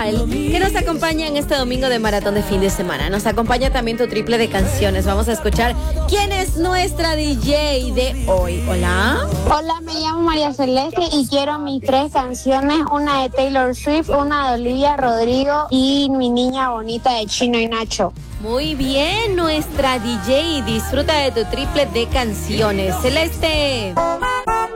especial que nos acompaña en este domingo de maratón de fin de semana. Nos acompaña también tu triple de canciones. Vamos a escuchar quién es nuestra DJ de hoy. Hola. Hola, me llamo María Celeste y quiero mis 3 canciones, una de Taylor Swift, una de Olivia Rodrigo y Mi Niña Bonita de Chino y Nacho. Muy bien, nuestra DJ. Disfruta de tu triple de canciones. Celeste.